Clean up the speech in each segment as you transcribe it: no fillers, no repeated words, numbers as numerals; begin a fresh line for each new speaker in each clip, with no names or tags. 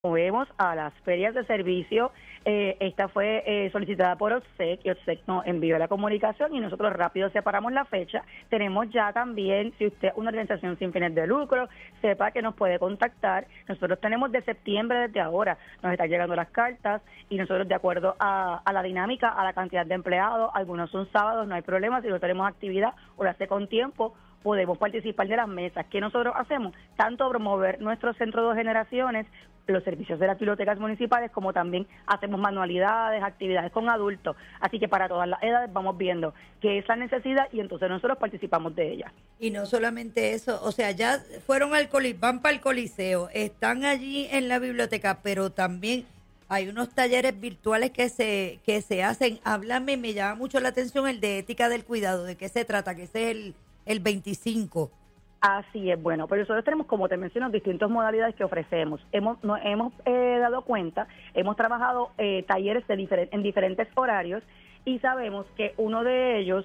movemos a las ferias de servicio. Esta fue solicitada por OSSEC y OSSEC nos envió la comunicación y nosotros rápido separamos la fecha. Tenemos ya también, si usted es una organización sin fines de lucro, sepa que nos puede contactar. Nosotros tenemos de septiembre desde ahora, nos están llegando las cartas y nosotros de acuerdo a la dinámica, a la cantidad de empleados, algunos son sábados, no hay problema, si no tenemos actividad o la hace con tiempo, podemos participar de las mesas. ¿Qué nosotros hacemos? Tanto promover nuestro centro de generaciones, los servicios de las bibliotecas municipales, como también hacemos manualidades, actividades con adultos. Así que para todas las edades vamos viendo qué es la necesidad y entonces nosotros participamos de ella.
Y no solamente eso, o sea, ya fueron van para el Coliseo, están allí en la biblioteca, pero también hay unos talleres virtuales que se hacen. Háblame, me llama mucho la atención el de ética del cuidado. ¿De qué se trata? Que ese es el 25.
Así es, bueno, pero nosotros tenemos, como te menciono, distintas modalidades que ofrecemos. Nos hemos dado cuenta, hemos trabajado talleres en diferentes horarios y sabemos que uno de ellos,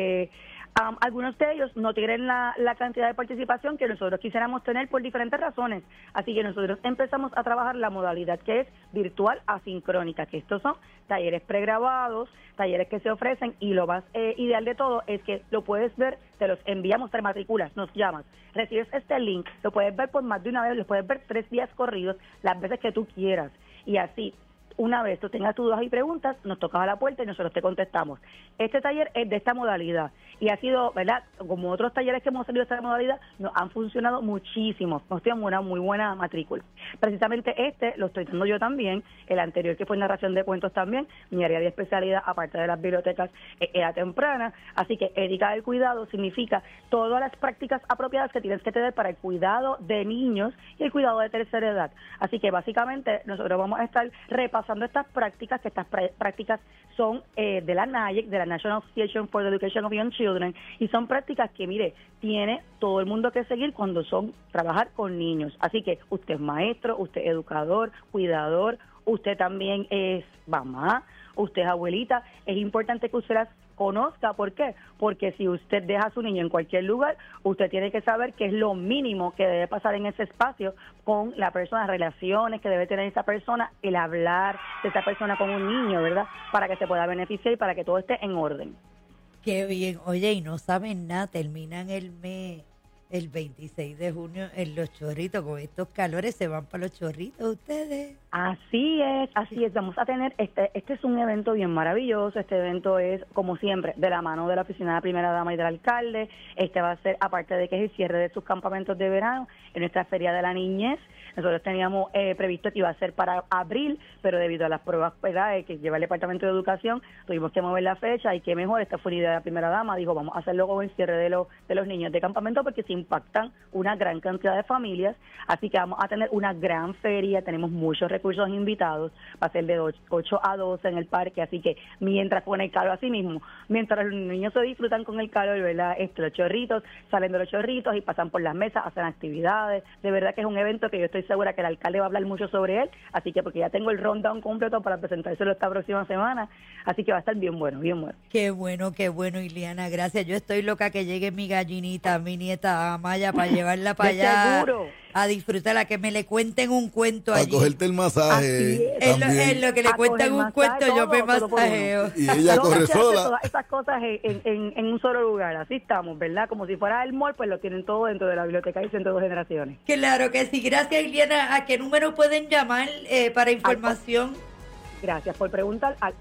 algunos de ellos no tienen la cantidad de participación que nosotros quisiéramos tener por diferentes razones. Así que nosotros empezamos a trabajar la modalidad que es virtual asincrónica, que estos son talleres pregrabados, talleres que se ofrecen y lo más ideal de todo es que lo puedes ver, te los enviamos, te matriculas, nos llamas, recibes este link, lo puedes ver por más de una vez, lo puedes ver 3 días corridos, las veces que tú quieras y así. Una vez tú tengas tus dudas y preguntas, nos tocas a la puerta y nosotros te contestamos. Este taller es de esta modalidad y ha sido, ¿verdad? Como otros talleres que hemos salido de esta modalidad, nos han funcionado muchísimo. Nos tenemos una muy buena matrícula. Precisamente este lo estoy dando yo también, el anterior que fue narración de cuentos también. Mi área de especialidad, aparte de las bibliotecas, era temprana. Así que ética del cuidado significa todas las prácticas apropiadas que tienes que tener para el cuidado de niños y el cuidado de tercera edad. Así que básicamente nosotros vamos a estar repasando estas prácticas, que estas prácticas son de la NAYEC, de la National Association for the Education of Young Children, y son prácticas que, mire, tiene todo el mundo que seguir cuando son trabajar con niños. Así que usted es maestro, usted es educador, cuidador, usted también es mamá, usted es abuelita. Es importante que usted las conozca. ¿Por qué? Porque si usted deja a su niño en cualquier lugar, usted tiene que saber qué es lo mínimo que debe pasar en ese espacio con la persona, las relaciones que debe tener esa persona, el hablar de esa persona con un niño, ¿verdad? Para que se pueda beneficiar y para que todo esté en orden.
Qué bien. Oye, y no saben nada, terminan el mes, el 26 de junio en Los Chorritos. Con estos calores se van para Los Chorritos ustedes.
Así es. Vamos a tener, este es un evento bien maravilloso. Este evento es, como siempre, de la mano de la oficina de la primera dama y del alcalde. Este va a ser, aparte de que es el cierre de sus campamentos de verano, en nuestra Feria de la Niñez. Nosotros teníamos previsto que iba a ser para abril, pero debido a las pruebas, ¿verdad?, que lleva el Departamento de Educación, tuvimos que mover la fecha y qué mejor, esta fue una idea de la primera dama, dijo, vamos a hacerlo con el cierre de los niños de campamento porque se impactan una gran cantidad de familias, así que vamos a tener una gran feria, tenemos muchos recursos invitados, va a ser de 8 a 12 en el parque, así que mientras con el calor, así mismo, mientras los niños se disfrutan con el calor, ¿verdad?, los chorritos, salen de los chorritos y pasan por las mesas, hacen actividades, de verdad que es un evento que yo estoy segura que el alcalde va a hablar mucho sobre él, así que porque ya tengo el rundown completo para presentárselo esta próxima semana, así que va a estar bien bueno, bien bueno.
Qué bueno, Ileana, gracias. Yo estoy loca que llegue mi gallinita, mi nieta Amaya, para llevarla para allá.
Seguro.
A disfrutarla, que me le cuenten un cuento allí.
A cogerte el masaje.
En lo que le cuentan un cuento, yo me masajeo.
Y ella corre sola.
Todas esas cosas en un solo lugar, así estamos, ¿verdad? Como si fuera el mall, pues lo tienen todo dentro de la biblioteca y Centro de Generaciones.
Claro que sí. Gracias, Ileana. ¿A qué número pueden llamar para información?
Gracias por preguntar al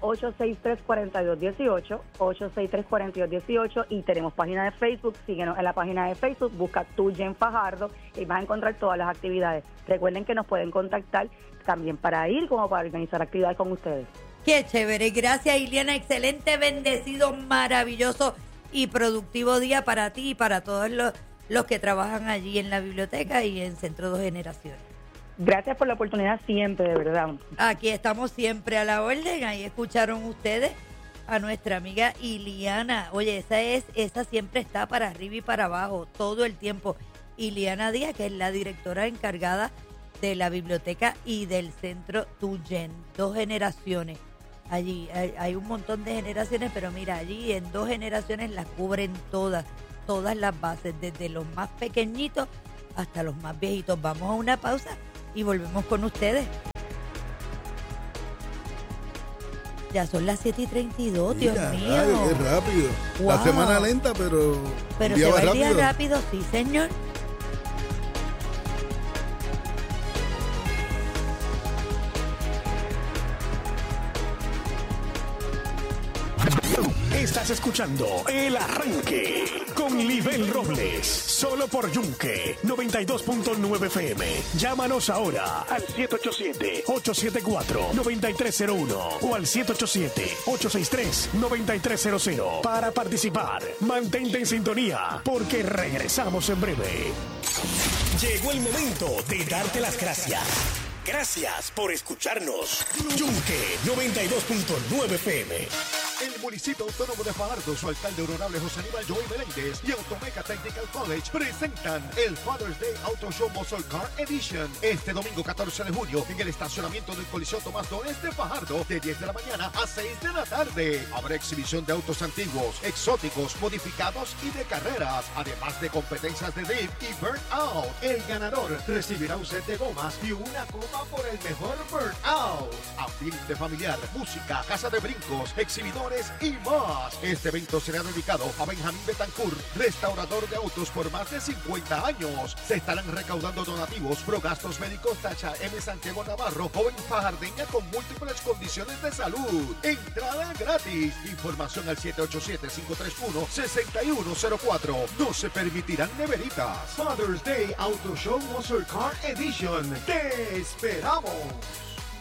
863-4218, 863-4218 y tenemos página de Facebook, síguenos en la página de Facebook, busca Tu Jen Fajardo y vas a encontrar todas las actividades. Recuerden que nos pueden contactar también para ir como para organizar actividades con ustedes.
Qué chévere, gracias Ileana, excelente, bendecido, maravilloso y productivo día para ti y para todos los que trabajan allí en la biblioteca y en Centro de Generaciones.
Gracias por la oportunidad siempre, de verdad.
Aquí estamos siempre a la orden. Ahí escucharon ustedes a nuestra amiga Ileana. Oye, esa siempre está para arriba y para abajo todo el tiempo. Ileana Díaz, que es la directora encargada de la biblioteca y del centro Tuyen. 2 generaciones. Allí hay un montón de generaciones, pero mira, allí en 2 generaciones las cubren todas las bases, desde los más pequeñitos hasta los más viejitos. Vamos a una pausa y volvemos con ustedes. Ya son las 7:32, Dios mío.
Qué rápido.
Wow.
La semana lenta, pero
Pero
el día
se
va
va el
rápido.
día rápido, sí, señor.
Estás escuchando El Arranque con Libel Robles, solo por Yunque 92.9 FM. Llámanos ahora al 787-874-9301 o al 787-863-9300 para participar. Mantente en sintonía porque regresamos en breve. Llegó el momento de darte las gracias. Gracias por escucharnos. Yunque 92.9 FM.
El municipio autónomo de Fajardo, su alcalde honorable José Aníbal Joey Meléndez y Automeca Technical College presentan el Father's Day Auto Show Muscle Car Edition este domingo 14 de junio en el estacionamiento del Coliseo Tomás Donés de Fajardo de 10 de la mañana a 6 de la tarde. Habrá exhibición de autos antiguos, exóticos, modificados y de carreras, además de competencias de drift y burnout. El ganador recibirá un set de gomas y una copa por el mejor burnout. Ambiente familiar, música, casa de brincos, exhibidores y más. Este evento será dedicado a Benjamín Betancourt, restaurador de autos por más de 50 años. Se estarán recaudando donativos pro gastos médicos Tacha M. Santiago Navarro, joven fajardeña con múltiples condiciones de salud. Entrada gratis. Información al 787-531-6104. No se permitirán neveritas. Father's Day Auto Show Muscle Car Edition. ¡Te esperamos!